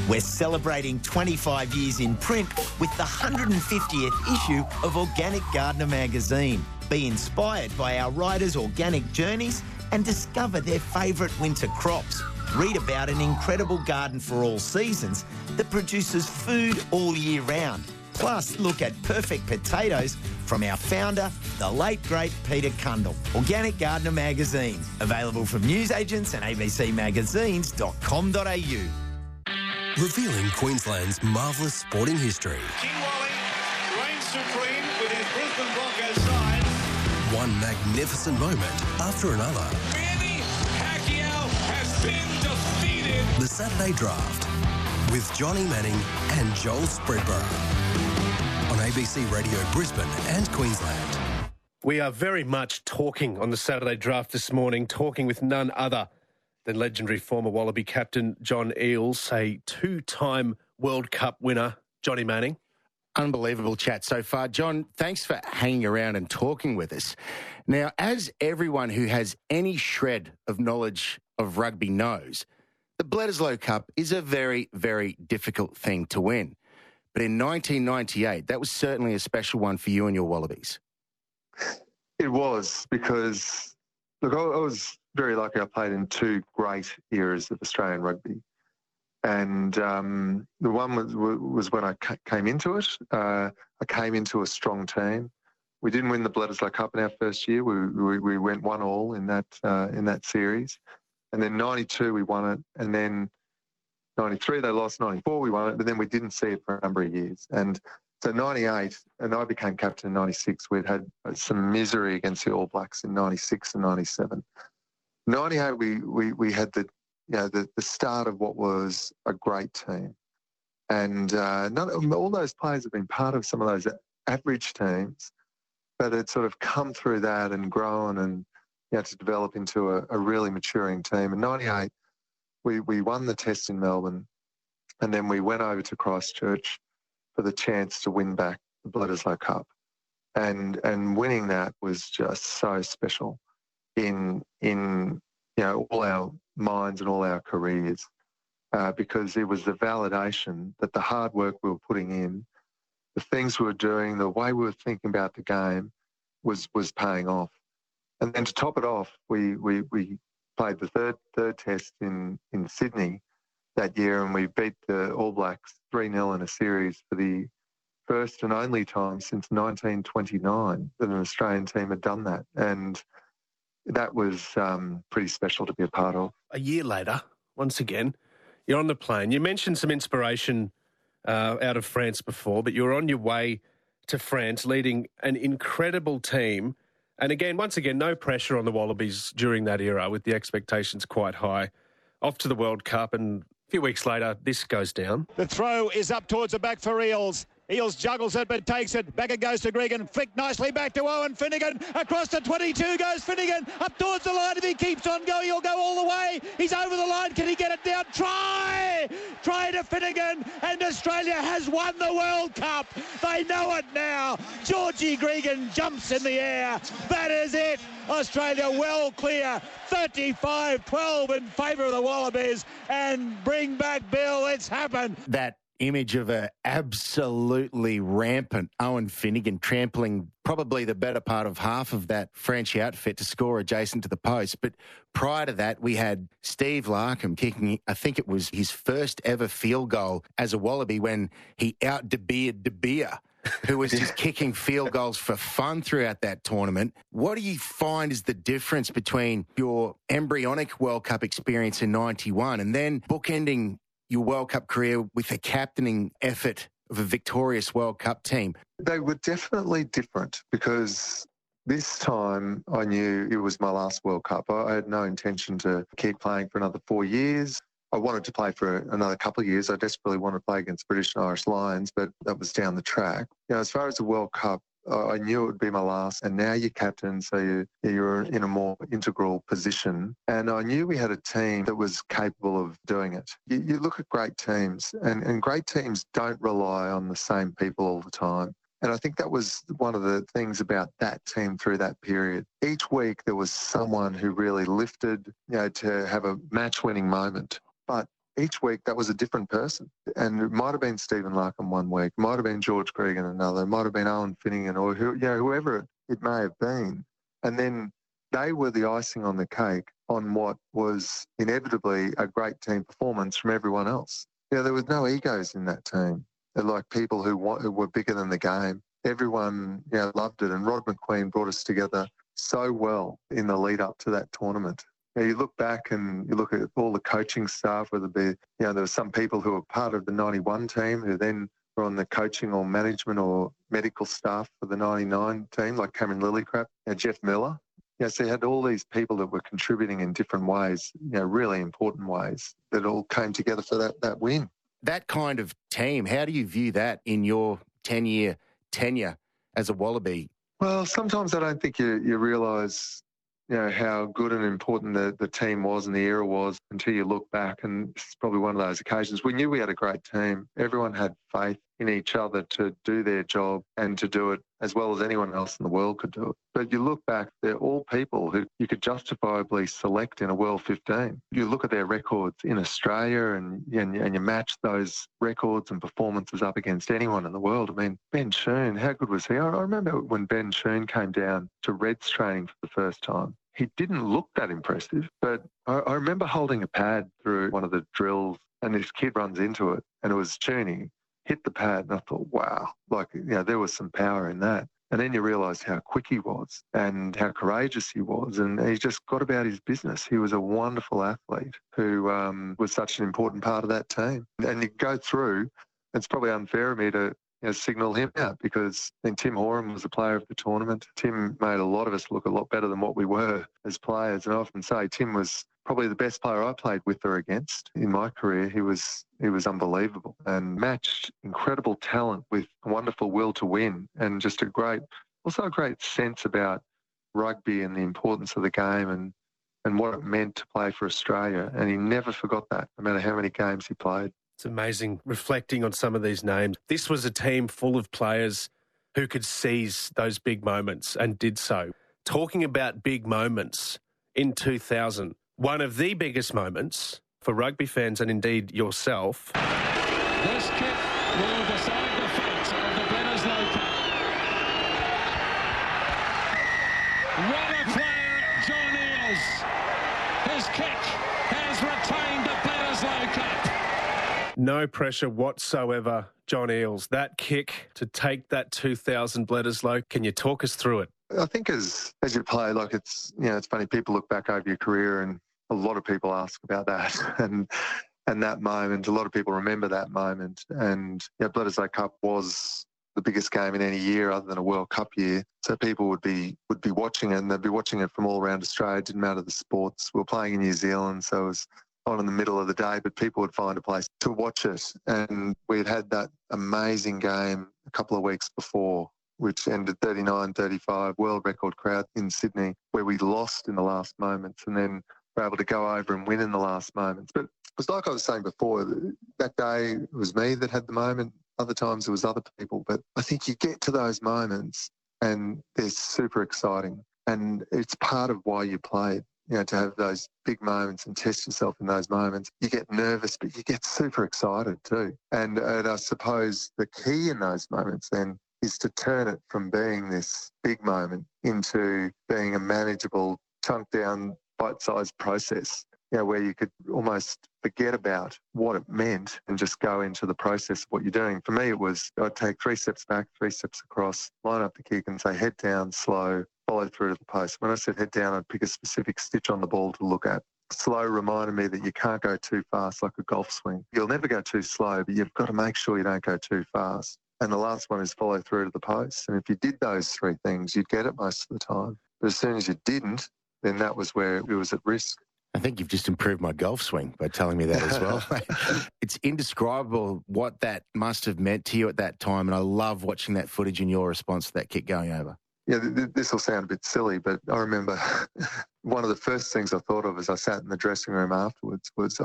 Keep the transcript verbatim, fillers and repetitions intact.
We're celebrating twenty-five years in print with the one hundred fiftieth issue of Organic Gardener magazine. Be inspired by our writers' organic journeys and discover their favourite winter crops. Read about an incredible garden for all seasons that produces food all year round. Plus, look at perfect potatoes from our founder, the late, great Peter Cundall. Organic Gardener magazine, available from newsagents and a b c magazines dot com dot a u. Revealing Queensland's marvellous sporting history. King Wally reigns supreme with his Brisbane Broncos side. One magnificent moment after another. Manny Pacquiao has been defeated. The Saturday Draft with Johnny Manning and Joel Spreadborough on A B C Radio Brisbane and Queensland. We are very much talking on the Saturday Draft this morning, talking with none other than legendary former Wallaby captain John Eales, a two-time World Cup winner, Johnny Manning. Unbelievable chat so far. John, thanks for hanging around and talking with us. Now, as everyone who has any shred of knowledge of rugby knows, the Bledisloe Cup is a very, very difficult thing to win. But in nineteen ninety-eight, that was certainly a special one for you and your Wallabies. It was, because, look, I, I was very lucky. I played in two great eras of Australian rugby. And um, the one was, was when I came into it. Uh, I came into a strong team. We didn't win the Bledisloe Cup in our first year. We, we, we went one all in that uh, in that series. And then ninety-two, we won it. And then ninety-three, they lost. ninety-four, we won it. But then we didn't see it for a number of years. And so ninety-eight, and I became captain in ninety-six. We'd had some misery against the All Blacks in ninety-six and ninety-seven. ninety-eight, we we we had the you know the, the start of what was a great team, and uh, none, all those players have been part of some of those average teams, but it's sort of come through that and grown and you know to develop into a, a really maturing team. In ninety-eight, we we won the Test in Melbourne, and then we went over to Christchurch for the chance to win back the Bledisloe Cup, and and winning that was just so special in in you know all our minds and all our careers, uh, because it was the validation that the hard work we were putting in, the things we were doing, the way we were thinking about the game was was paying off. And then to top it off, we we, we played the third third test in, in Sydney that year, and we beat the All Blacks three nil in a series for the first and only time since nineteen twenty-nine that an Australian team had done that. And that was um, pretty special to be a part of. A year later, once again, you're on the plane. You mentioned some inspiration uh, out of France before, but you were on your way to France leading an incredible team. And again, once again, no pressure on the Wallabies during that era with the expectations quite high. Off to the World Cup, and a few weeks later, this goes down. The throw is up towards the back for Eales. Eales juggles it but takes it. Back it goes to Gregan. Flicked nicely back to Owen Finnegan. Across the twenty-two goes Finnegan. Up towards the line. If he keeps on going, he'll go all the way. He's over the line. Can he get it down? Try! Try to Finnegan. And Australia has won the World Cup. They know it now. Georgie Gregan jumps in the air. That is it. Australia well clear. thirty-five twelve in favour of the Wallabies. And bring back Bill. It's happened. That image of a absolutely rampant Owen Finnegan trampling probably the better part of half of that French outfit to score adjacent to the post. But prior to that, we had Steve Larkham kicking, I think it was his first ever field goal as a Wallaby when he out-De Beered De Beer, who was just kicking field goals for fun throughout that tournament. What do you find is the difference between your embryonic World Cup experience in ninety-one and then bookending your World Cup career with a captaining effort of a victorious World Cup team? They were definitely different, because this time I knew it was my last World Cup. I had no intention to keep playing for another four years. I wanted to play for another couple of years. I desperately wanted to play against British and Irish Lions, but that was down the track. You know, as far as the World Cup, I knew it would be my last, and now you're captain, so you, you're in a more integral position. And I knew we had a team that was capable of doing it. You, you look at great teams, and, and great teams don't rely on the same people all the time. And I think that was one of the things about that team through that period. Each week there was someone who really lifted, you know, to have a match-winning moment. But each week that was a different person. And it might have been Stephen Larkham one week, might have been George Gregan another, it might have been Owen Finnegan or who, you know, whoever it may have been. And then they were the icing on the cake on what was inevitably a great team performance from everyone else. You know, there was no egos in that team. They're like people who, want, who were bigger than the game. Everyone, you know, loved it. And Rod McQueen brought us together so well in the lead up to that tournament. You know, you look back and you look at all the coaching staff, whether it be, you know, there were some people who were part of the ninety-one team who then were on the coaching or management or medical staff for the ninety-nine team, like Cameron Lillicrap, you know, Jeff Miller. You know, so you had all these people that were contributing in different ways, you know, really important ways that all came together for that, that win. That kind of team, how do you view that in your ten-year tenure as a Wallaby? Well, sometimes I don't think you, you realise, you know, how good and important the, the team was and the era was until you look back. And it's probably one of those occasions. We knew we had a great team. Everyone had faith in each other to do their job and to do it as well as anyone else in the world could do it. But you look back, they're all people who you could justifiably select in a World fifteen. You look at their records in Australia and, and, and you match those records and performances up against anyone in the world. I mean, Ben Schoon, how good was he? I remember when Ben Schoon came down to Reds training for the first time. He didn't look that impressive, but I, I remember holding a pad through one of the drills and this kid runs into it and it was Chooney. Hit the pad and I thought, wow, like, you know, there was some power in that. And then you realise how quick he was and how courageous he was. And he just got about his business. He was a wonderful athlete who um, was such an important part of that team. And you go through, it's probably unfair of me to, you know, signal him out because I think Tim Horan was the player of the tournament. Tim made a lot of us look a lot better than what we were as players. And I often say Tim was probably the best player I played with or against in my career. He was he was unbelievable and matched incredible talent with a wonderful will to win and just a great, also a great sense about rugby and the importance of the game and, and what it meant to play for Australia. And he never forgot that, no matter how many games he played. It's amazing reflecting on some of these names. This was a team full of players who could seize those big moments and did so. Talking about big moments in two thousand, one of the biggest moments for rugby fans and indeed yourself. This kick will decide the fate of the Bledisloe Cup. What a player, John Eales. His kick has retained the Bledisloe Cup. No pressure whatsoever, John Eales. That kick to take that two thousand Bledisloe, can you talk us through it? I think as as you play, like it's, you know, it's funny, people look back over your career and a lot of people ask about that and and that moment. A lot of people remember that moment. And yeah, Bledisloe Cup was the biggest game in any year other than a World Cup year. So people would be would be watching it and they'd be watching it from all around Australia. It didn't matter the sports. We were playing in New Zealand, so it was on in the middle of the day, but people would find a place to watch it. And we'd had that amazing game a couple of weeks before, which ended thirty-nine thirty-five, world record crowd in Sydney, where we lost in the last moments and then were able to go over and win in the last moments. But it was like I was saying before, that day it was me that had the moment. Other times it was other people. But I think you get to those moments and they're super exciting. And it's part of why you played, you know, to have those big moments and test yourself in those moments. You get nervous, but you get super excited too. And, and I suppose the key in those moments then is to turn it from being this big moment into being a manageable, chunk down, bite-sized process, you know, where you could almost forget about what it meant and just go into the process of what you're doing. For me, it was I'd take three steps back, three steps across, line up the kick and say head down, slow, follow through to the post. When I said head down, I'd pick a specific stitch on the ball to look at. Slow reminded me that you can't go too fast like a golf swing. You'll never go too slow, but you've got to make sure you don't go too fast. And the last one is follow through to the post. And if you did those three things, you'd get it most of the time. But as soon as you didn't, then that was where it was at risk. I think you've just improved my golf swing by telling me that as well. It's indescribable what that must have meant to you at that time. And I love watching that footage and your response to that kick going over. Yeah, th- th- this will sound a bit silly, but I remember one of the first things I thought of as I sat in the dressing room afterwards was,